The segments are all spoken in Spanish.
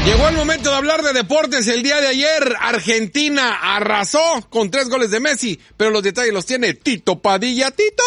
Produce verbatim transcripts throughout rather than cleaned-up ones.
Llegó el momento de hablar de deportes. El día de ayer, Argentina arrasó con tres goles de Messi, pero los detalles los tiene Tito Padilla. ¡Tito!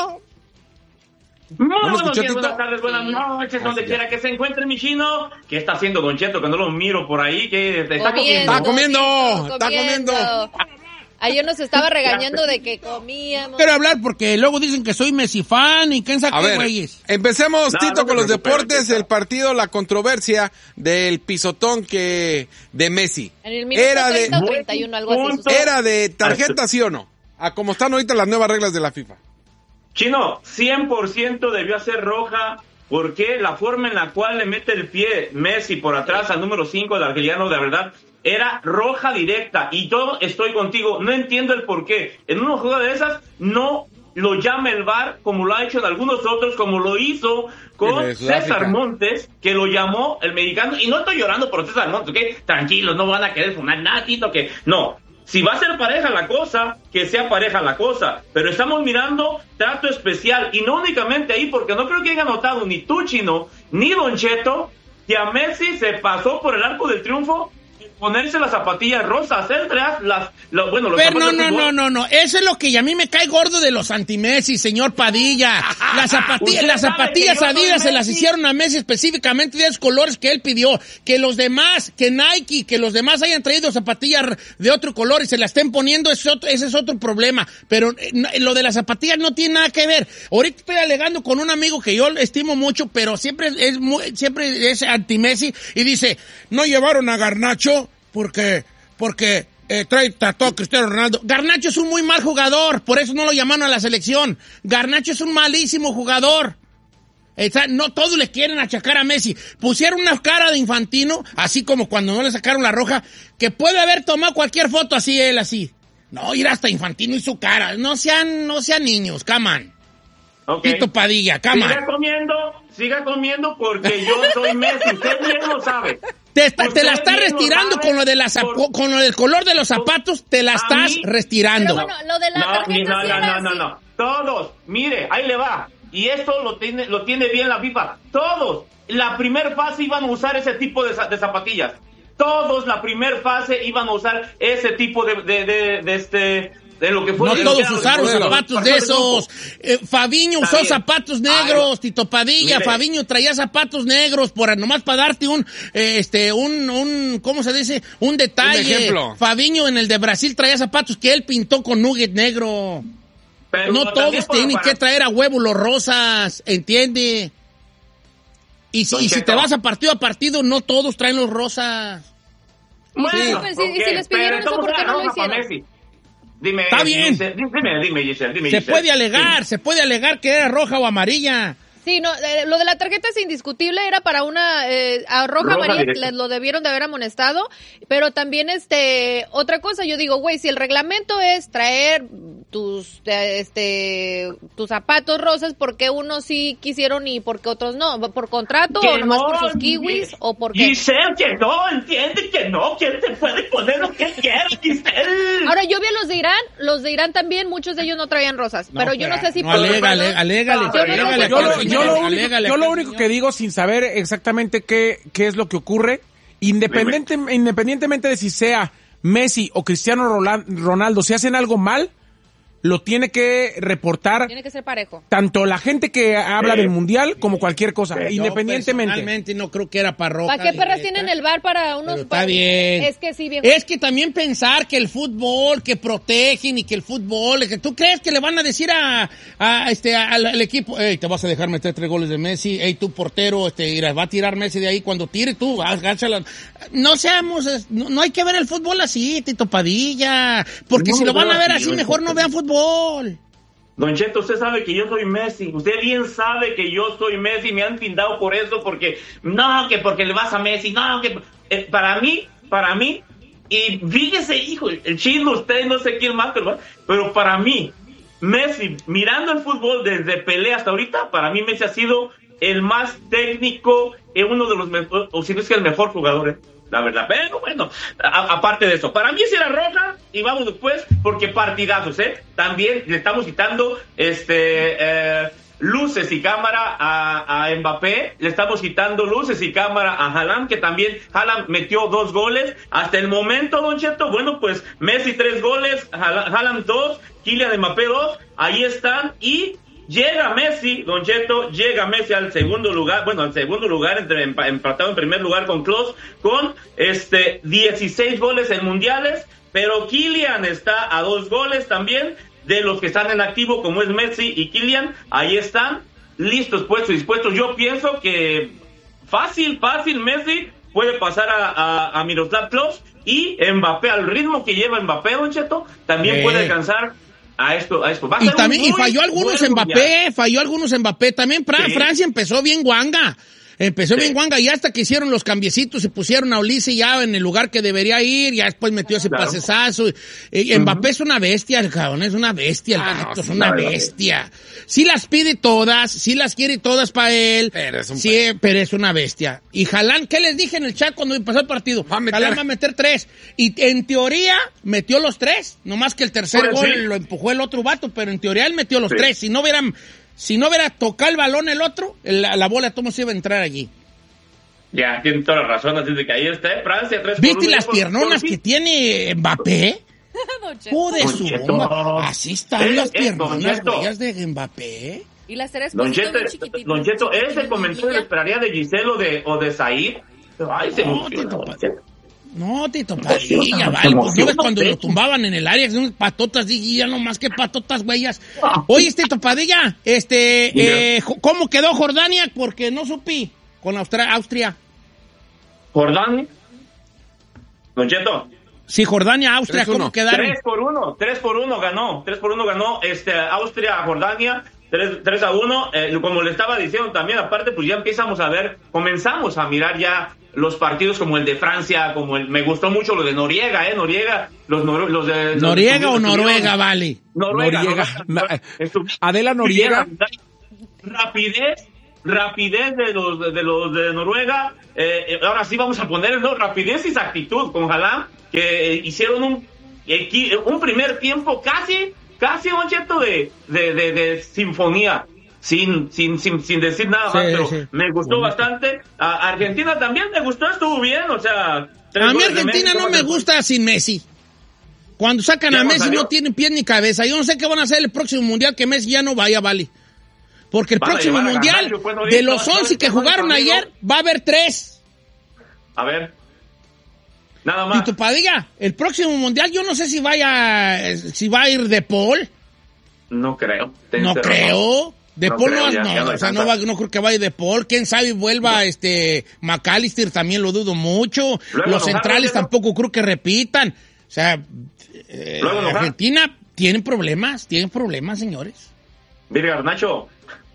Muy ¿No buenos días, Tito? buenas tardes, buenas noches, donde quiera que se encuentre mi chino. ¿Qué está haciendo Don Cheto cuando lo miro por ahí? ¿Qué está comiendo? Está comiendo, está comiendo. Ayer nos estaba regañando de que comíamos. Quiero hablar porque luego dicen que soy Messi fan y quién sabe qué güeyes. Empecemos, No, Tito, no con los preocupes, deportes. El partido, la controversia del pisotón que de Messi. En el minuto Era de, treinta o treinta y uno, algo así. punto. era de tarjeta, ¿sí o no? A como están ahorita las nuevas reglas de la FIFA. Chino, cien por ciento debió ser roja, porque la forma en la cual le mete el pie Messi por atrás al número cinco del argeliano, de verdad, era roja directa. Y yo estoy contigo, no entiendo el por qué. En una jugada de esas, no lo llama el V A R, como lo ha hecho en algunos otros, como lo hizo con César Montes, que lo llamó el mexicano. Y no estoy llorando por César Montes, ¿ok? Tranquilos, no van a querer fumar nada, Tito, que no. Si va a ser pareja la cosa, que sea pareja la cosa. Pero estamos mirando trato especial. Y no únicamente ahí, porque no creo que haya notado ni tú, Chino, ni Don Cheto, que a Messi se pasó por el arco del triunfo ponerse las zapatillas rosas, entre las, las bueno, los Pero no, no, no, no, no, eso es lo que a mí me cae gordo de los anti-Messi, señor Padilla. Las zapatillas, las zapatillas Adidas se las hicieron a Messi específicamente de esos colores que él pidió. Que los demás, que Nike, que los demás hayan traído zapatillas de otro color y se las estén poniendo, ese es otro, ese es otro problema. Pero eh, lo de las zapatillas no tiene nada que ver. Ahorita estoy alegando con un amigo que yo estimo mucho, pero siempre es muy, siempre es anti-Messi y dice, no llevaron a Garnacho porque, porque eh, trae tatuado a Cristiano Ronaldo. Garnacho es un muy mal jugador, por eso no lo llamaron a la selección. Garnacho es un malísimo jugador. Esa, no todos le quieren achacar a Messi. Pusieron una cara de Infantino, así como cuando no le sacaron la roja, que puede haber tomado cualquier foto así, él así. No, ir hasta Infantino y su cara. No sean, no sean niños, come on. Okay. Tito Padilla, come on. Siga comiendo, siga comiendo porque yo soy Messi, usted bien lo sabe. Te, te la estás retirando con lo de las por, con lo del color de los zapatos, te la estás mí, retirando. Pero bueno, lo de la no, tarjeta no, sí no, era no, no, así. no, todos, mire, ahí le va. Y esto lo tiene, lo tiene bien la FIFA. Todos, la primer fase iban a usar ese tipo de, de zapatillas. Todos, la primer fase iban a usar ese tipo de, de, de, de este... De lo que fue no el todos el usaron el zapatos de esos. Eh, Fabiño usó bien. zapatos negros, Ay, Tito Padilla. Mire. Fabiño traía zapatos negros por nomás para darte un, eh, este, un, un, ¿cómo se dice? Un detalle. Un ejemplo. Fabiño en el de Brasil traía zapatos que él pintó con nugget negro. Pero no todos tienen para... que traer a huevo los rosas, ¿entiende? Y si, y si te vas a partido a partido, no todos traen los rosas. Bueno, sí, pues, okay. Y si les pidieron eso, ¿por qué no lo hicieron? Dime, está bien. Giselle, dime, dime, Giselle, dime, se Giselle. puede alegar, dime. se puede alegar que era roja o amarilla. Sí, no, eh, lo de la tarjeta es indiscutible, era para una eh, a roja, roja amarilla, le, lo debieron de haber amonestado, pero también este otra cosa, yo digo, güey, si el reglamento es traer tus este tus zapatos rosas, ¿por qué unos sí quisieron y por qué otros no? ¿Por contrato o nomás no, por sus kiwis que, o por qué? Giselle, que no, entiende que no, que se puede poner lo que quiera, Giselle. Ahora, yo vi a los de Irán, los de Irán también, muchos de ellos no traían rosas, no, pero yo no sé si... No, alégale, alégale, yo, alégale, yo, lo, yo, lo, único, alégale, yo lo único que digo, sin saber exactamente qué, qué es lo que ocurre, independiente, independientemente de si sea Messi o Cristiano Ronaldo, si hacen algo mal, lo tiene que reportar. Tiene que ser parejo. Tanto la gente que habla sí. del mundial como cualquier cosa, sí. independientemente. Realmente no creo que era para roja. ¿Para qué perras tienen el V A R para unos? Está para... bien. Es que sí, viejo. Es que también pensar que el fútbol, que protegen y que el fútbol, que tú crees que le van a decir a, a este al, al equipo, hey, te vas a dejar meter tres goles de Messi, hey, tú portero, este, va a tirar Messi de ahí cuando tire tú, agáchala. No seamos, no, no hay que ver el fútbol así, Tito Padilla, porque no, si lo van a ver así, mejor no vean fútbol. Don Cheto, usted sabe que yo soy Messi, usted bien sabe que yo soy Messi, me han tildado por eso, porque, no, que porque le vas a Messi, no, que, eh, para mí, para mí, y fíjese, hijo, el chino, usted no sé quién más, pero, pero para mí, Messi, mirando el fútbol desde Pelé hasta ahorita, para mí Messi ha sido el más técnico, eh, uno de los mejores, o si no es que el mejor jugador, eh. La verdad, pero bueno, a, aparte de eso, para mí sí era roja, y vamos después, porque partidazos, ¿eh? También le estamos quitando este, eh, luces y cámara a, a Mbappé, le estamos quitando luces y cámara a Haaland, que también Haaland metió dos goles. Hasta el momento, Don Cheto, bueno, pues Messi tres goles, Haaland dos, Kylian Mbappé dos, ahí están, y llega Messi, Don Cheto, llega Messi al segundo lugar, bueno, al segundo lugar, entre, empatado en primer lugar con Klose, con este dieciséis goles en mundiales, pero Kylian está a dos goles también de los que están en activo, como es Messi y Kylian. Ahí están, listos, puestos, dispuestos. Yo pienso que fácil, fácil Messi puede pasar a, a, a Miroslav Klose, y Mbappé, al ritmo que lleva Mbappé, Don Cheto, también eh. puede alcanzar a esto, a esto. Va a y ser también, y falló algunos Mbappé, mundial. falló algunos Mbappé. También Fra- sí. Francia empezó bien guanga. Empezó sí. bien guanga, y hasta que hicieron los cambiecitos y pusieron a Ulises ya en el lugar que debería ir, ya después metió ese claro. pasesazo. Eh, uh-huh. Mbappé es una bestia, el cabrón, es una bestia, el ah, gato, no, es una no, bestia. Sí las pide todas, sí las quiere todas para él, pero es, un sí, pe- pero es una bestia. Y Haaland, ¿qué les dije en el chat cuando pasó el partido? Va Haaland va a meter tres, y en teoría metió los tres, nomás que el tercer pues, gol sí. lo empujó el otro vato, pero en teoría él metió los sí. tres. Si no hubieran... Si no hubiera tocado el balón el otro, la, la bola de Tomás iba a entrar allí. Ya, tiene toda la razón, así de que ahí está, ¿eh? Francia, tres ¿Viste por uno, las por, piernonas por que tiene Mbappé? Joder, su bomba. Así están eh, las piernonas bellas de Mbappé. Y las tres Don Cheto, Don Cheto, ese comentario lo esperaría de Giselle o de, o de Said. Ay, se no, emociona. No, Tito Padilla, vale, pues no ves cuando lo tumbaban en el área, que son patotas, y ya no más que patotas huellas. Oye, Tito Padilla, este, eh, ¿cómo quedó Jordania? Porque no supí con Austria. Austria. ¿Jordania? Don Cheto. Sí, Jordania, Austria, ¿cómo quedaron? Tres por uno, tres por uno ganó, tres por uno ganó, este, Austria, Jordania. tres a uno, eh, como le estaba diciendo también, aparte, pues ya empezamos a ver, comenzamos a mirar ya los partidos como el de Francia, como el, me gustó mucho lo de Noriega, eh, Noriega, los, nor, los de... Los ¿Noriega o Noruega, vale? Noruega, Noriega. Noruega, Noruega. Adela Noriega. Rapidez, rapidez de los de los de Noruega, eh, ahora sí vamos a ponerlo, rapidez y exactitud con Haaland, que eh, hicieron un, un primer tiempo casi... Casi un cheto de, de, de, de sinfonía, sin, sin, sin, sin decir nada sí, más, pero sí. me gustó bueno. bastante. A Argentina también me gustó, estuvo bien, o sea... A mí Argentina no me gusta sin Messi. Cuando sacan a Messi salió? No tienen pie ni cabeza. Yo no sé qué van a hacer el próximo mundial, que Messi ya no vaya, vale. Porque el van próximo mundial, Garnacho, pues, no de los once que jugaron ayer, va a haber tres. A ver... Nada más. Y tu Padilla, el próximo mundial yo no sé si vaya, si va a ir De Paul. No creo. No creo. De no Paul creo, no, ya, no, ya no, o sea, no, va, no creo que vaya De Paul. Quién sabe vuelva no. este McAllister, también lo dudo mucho. Luego Los centrales no, tampoco creo que repitan. O sea, eh, Argentina tiene problemas, tienen problemas, señores. Mire, Garnacho.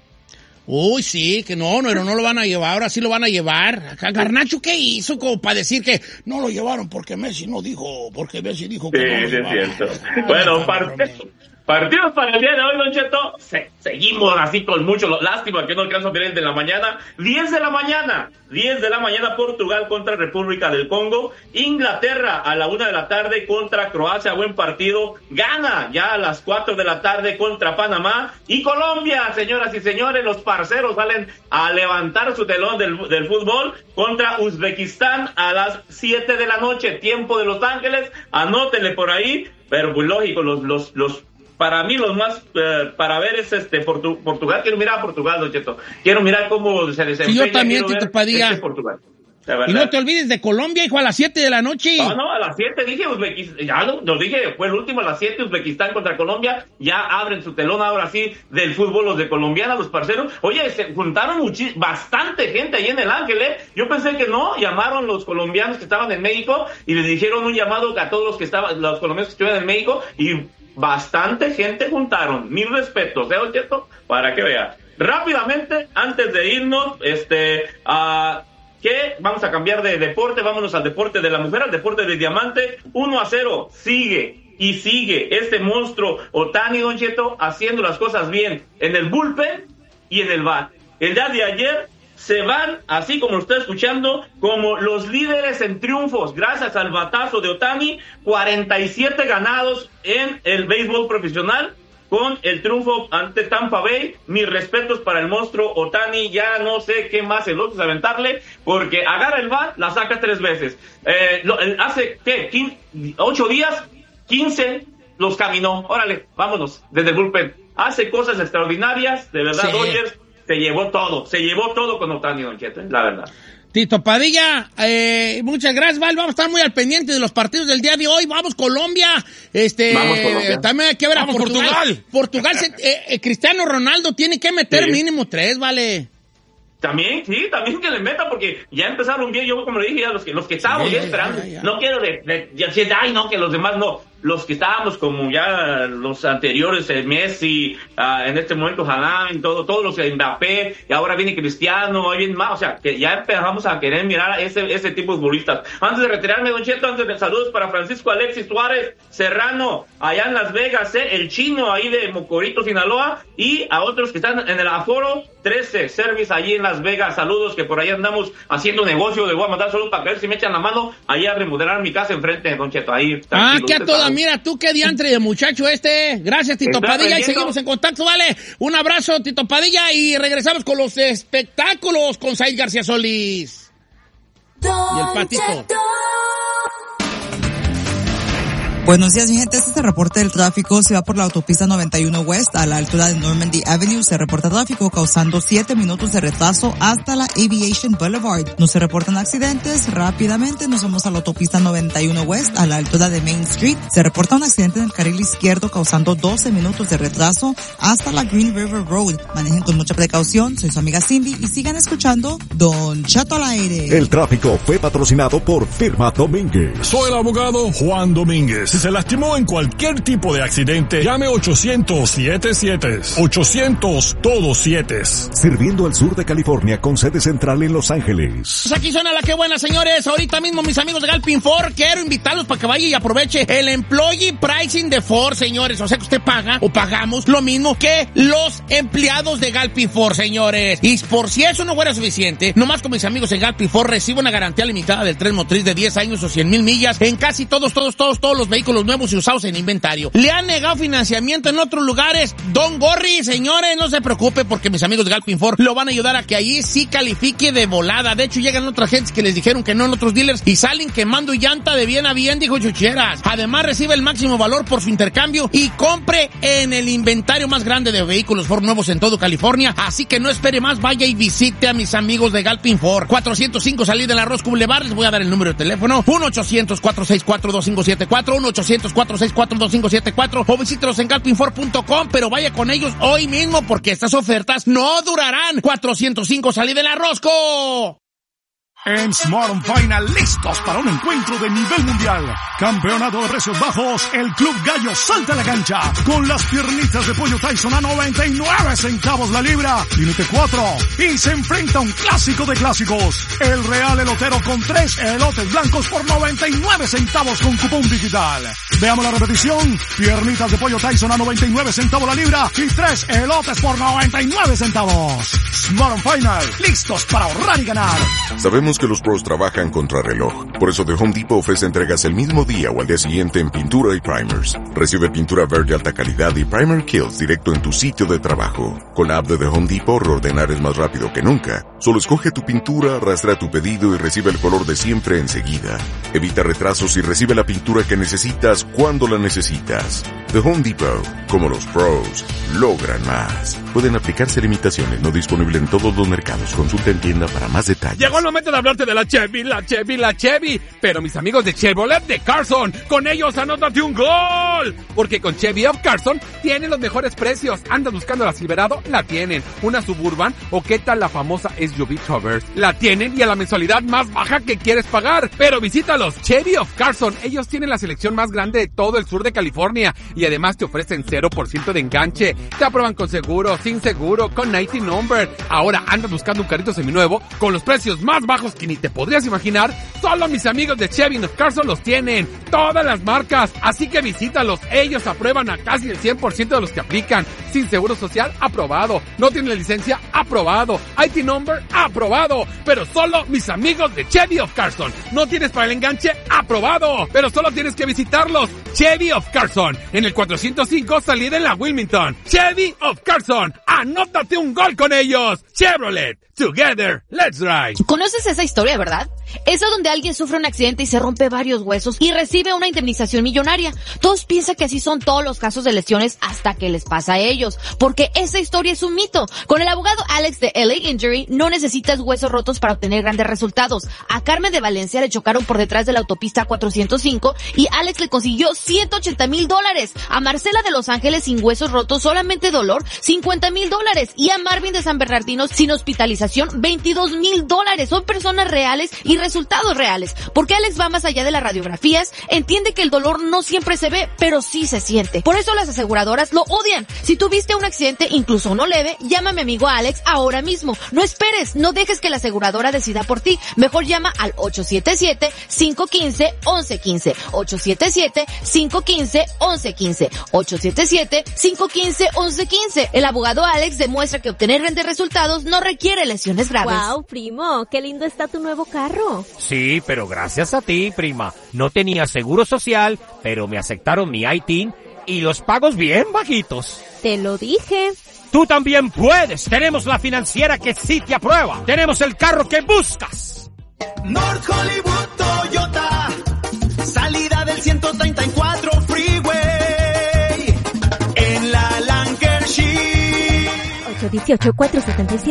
Uy, sí, que no, no, no lo van a llevar, ahora sí lo van a llevar. Garnacho, ¿qué hizo como para decir que no lo llevaron porque Messi no dijo, porque Messi dijo que sí, no lo sí, llevaron? Es cierto. Bueno, partidos, partidos para el día de hoy, Don Cheto. Se, seguimos así con mucho, lástima que no alcanzo a ver el de la mañana. diez de la mañana, diez de la mañana, Portugal contra República del Congo. Inglaterra a la una de la tarde contra Croacia, buen partido. Gana ya a las cuatro de la tarde contra Panamá. Y Colombia, señoras y señores, los parceros salen a levantar su telón del, del fútbol contra Uzbekistán a las siete de la noche, tiempo de Los Ángeles. Anótenle por ahí, pero pues lógico, los, los, los para mí los más eh, para ver es este Portu- Portugal. Quiero mirar a Portugal, Don Cheto. Quiero mirar cómo se desempeña. Sí, yo también, Tito Padilla. Este Portugal. Y no te olvides de Colombia, hijo, a las siete de la noche. No, no, a las siete dije Uzbekistán. Ya lo, lo dije, fue el último a las siete, Uzbekistán contra Colombia. Ya abren su telón ahora sí del fútbol los de colombiana, los parceros. Oye, se juntaron muchi- bastante gente ahí en el Ángel, ¿eh? Yo pensé que no, llamaron los colombianos que estaban en México y les dijeron un llamado a todos los que estaban, los colombianos que estuvieron en México, y bastante gente juntaron. Mil respetos, ¿eh, cierto? Para que vea. Rápidamente, antes de irnos, este, a... Uh, que vamos a cambiar de deporte, vámonos al deporte de la mujer, al deporte de diamante. Uno a cero, sigue y sigue este monstruo Ohtani, Don Cheto, haciendo las cosas bien en el bullpen y en el bat. El día de ayer se van, así como lo está escuchando, como los líderes en triunfos, gracias al batazo de Ohtani. Cuarenta y siete ganados en el béisbol profesional, con el triunfo ante Tampa Bay. Mis respetos para el monstruo Ohtani, ya no sé qué más elogios aventarle, porque agarra el bat, la saca tres veces. Eh, lo, hace, ¿qué? quince, ocho días, quince los caminó. Órale, vámonos, desde el bullpen. Hace cosas extraordinarias, de verdad, sí. Dodgers se llevó todo, se llevó todo con Ohtani, Don Cheto, la verdad. Tito Padilla, eh, muchas gracias, Val. Vamos a estar muy al pendiente de los partidos del día de hoy. Vamos, Colombia. Este, Vamos, Colombia. También hay que ver a Vamos, Portugal. Portugal, Portugal se, eh, eh, Cristiano Ronaldo tiene que meter sí. mínimo tres, vale. También, sí, también que le meta, porque ya empezaron bien, yo como le dije, ya los que, los que estábamos sí, ya esperando, ya, ya. No quiero de, de, de, de, ay, no, que los demás no, los que estábamos como ya los anteriores, eh, Messi, uh, en este momento Haaland, todo, todos los de Mbappé, y ahora viene Cristiano, ahí viene más, o sea, que ya empezamos a querer mirar a ese, ese tipo de futbolistas. Antes de retirarme, Don Cheto, antes de saludos para Francisco Alexis Suárez Serrano, allá en Las Vegas, eh, el chino ahí de Mocorito, Sinaloa, y a otros que están en el aforo trece Service allí en Las Vegas, saludos, que por ahí andamos haciendo negocio, le voy a mandar saludos para ver si me echan la mano ahí a remodelar mi casa enfrente, Don Cheto, ahí. Ah, que a toda, mira tú qué diantre de muchacho este. Gracias, Tito Padilla, aprendiendo. Y seguimos en contacto, vale. Un abrazo, Tito Padilla, y regresamos con los espectáculos con Said García Solís. Don y el Patito. Cheto. Buenos días, mi gente. Este es el reporte del tráfico. Se va por la autopista noventa y uno West a la altura de Normandy Avenue. Se reporta tráfico causando siete minutos de retraso hasta la Aviation Boulevard. No se reportan accidentes. Rápidamente nos vamos a la autopista noventa y uno West a la altura de Main Street. Se reporta un accidente en el carril izquierdo causando doce minutos de retraso hasta la Green River Road. Manejen con mucha precaución. Soy su amiga Cindy y sigan escuchando Don Cheto al aire. El tráfico fue patrocinado por Firma Domínguez. Soy el abogado Juan Domínguez. Si se lastimó en cualquier tipo de accidente, llame ochocientos siete siete. ochocientos todos siete. Sirviendo al sur de California con sede central en Los Ángeles. Pues aquí suena la que buena, señores. Ahorita mismo, mis amigos de Galpin Ford, quiero invitarlos para que vaya y aproveche el Employee Pricing de Ford, señores. O sea que usted paga o pagamos lo mismo que los empleados de Galpin Ford, señores. Y por si eso no fuera suficiente, nomás con mis amigos en Galpin Ford recibo una garantía limitada del tren motriz de diez años o cien mil millas en casi todos, todos, todos, todos los vehículos nuevos y usados en inventario. ¿Le han negado financiamiento en otros lugares? Don Gorri, señores, no se preocupe porque mis amigos de Galpin Ford lo van a ayudar a que allí sí califique de volada. De hecho, llegan otras gentes que les dijeron que no en otros dealers y salen quemando llanta de bien a bien, dijo Chucheras. Además, recibe el máximo valor por su intercambio y compre en el inventario más grande de vehículos Ford nuevos en todo California. Así que no espere más, vaya y visite a mis amigos de Galpin Ford. cuatrocientos cinco salida de la Roscoe Boulevard. Les voy a dar el número de teléfono. uno ochocientos cuatro seis cuatro dos cinco siete cuatro, uno ochocientos cuatro seis cuatro dos cinco siete cuatro, o visítelos en galpin ford punto com, pero vaya con ellos hoy mismo porque estas ofertas no durarán. cuatrocientos cinco salida de la Roscoe. En Smart and Final, listos para un encuentro de nivel mundial. Campeonato de precios bajos, el Club Gallo salta a la cancha con las piernitas de pollo Tyson a noventa y nueve centavos la libra, límite cuatro, y se enfrenta a un clásico de clásicos, el Real Elotero con tres elotes blancos por noventa y nueve centavos con cupón digital. Veamos la repetición, piernitas de pollo Tyson a noventa y nueve centavos la libra y tres elotes por noventa y nueve centavos. Smart and Final, listos para ahorrar y ganar. Sabemos que los pros trabajan contra reloj. Por eso The Home Depot ofrece entregas el mismo día o al día siguiente en pintura y primers. Recibe pintura verde alta calidad y primer kills directo en tu sitio de trabajo. Con la app de The Home Depot, reordenar es más rápido que nunca. Solo escoge tu pintura, arrastra tu pedido y recibe el color de siempre enseguida. Evita retrasos y recibe la pintura que necesitas cuando la necesitas. The Home Depot, como los pros, logran más. Pueden aplicarse limitaciones, no disponible en todos los mercados. Consulta en tienda para más detalles. Llegó el momento de hablarte de la Chevy, la Chevy, la Chevy. Pero mis amigos de Chevrolet de Carson, con ellos anótate un gol. Porque con Chevy of Carson tienen los mejores precios. ¿Andas buscando la Silverado? La tienen. ¿Una Suburban? ¿O qué tal la famosa S U V Traverse? La tienen y a la mensualidad más baja que quieres pagar. Pero visítalos, Chevy of Carson. Ellos tienen la selección más grande de todo el sur de California. Y además te ofrecen cero por ciento de enganche. Te aprueban con seguro, sin seguro, con ninety number. Ahora andas buscando un carrito seminuevo con los precios más bajos que ni te podrías imaginar. Solo mis amigos de Chevy of Carson los tienen. Todas las marcas. Así que visítalos. Ellos aprueban a casi el cien por ciento de los que aplican. Sin seguro social, aprobado. No tiene licencia, aprobado. I T number, aprobado. Pero solo mis amigos de Chevy of Carson. No tienes para el enganche, aprobado. Pero solo tienes que visitarlos. Chevy of Carson, en el cuatrocientos cinco salida en la Wilmington. Chevy of Carson, anótate un gol con ellos. Chevrolet, together, let's ride. ¿Conoces esa historia, verdad? Esa donde alguien sufre un accidente y se rompe varios huesos y recibe una indemnización millonaria. Todos piensan que así son todos los casos de lesiones hasta que les pasa a ellos, porque esa historia es un mito. Con el abogado Alex de L A Injury no necesitas huesos rotos para obtener grandes resultados. A Carmen de Valencia le chocaron por detrás de la autopista cuatrocientos cinco y Alex le consiguió ciento ochenta mil dólares. A Marcela de Los Ángeles sin huesos rotos, solamente dolor, cincuenta mil dólares. Y a Marvin de San Bernardino sin hospitalización, veintidós mil dólares. Son personas reales y resultados reales, porque Alex va más allá de las radiografías, entiende que el dolor no siempre se ve, pero sí se siente. Por eso las aseguradoras lo odian. Si tuviste un accidente, incluso uno leve, llama a mi amigo Alex ahora mismo. No esperes, no dejes que la aseguradora decida por ti. Mejor llama al ocho siete siete, cinco uno cinco, once quince. ocho siete siete, cinco uno cinco, once quince. ocho siete siete, cinco uno cinco, once quince. El abogado Alex demuestra que obtener grandes resultados no requiere lesiones graves. Wow, primo, qué lindo está tu nuevo carro. Sí, pero gracias a ti, prima. No tenía seguro social, pero me aceptaron mi I T I N y los pagos bien bajitos. Te lo dije. Tú también puedes. Tenemos la financiera que sí te aprueba. Tenemos el carro que buscas. North Hollywood Toyota, salida del ciento treinta y cuatro Freeway, en la Lancashire. ocho uno ocho, cuatro siete siete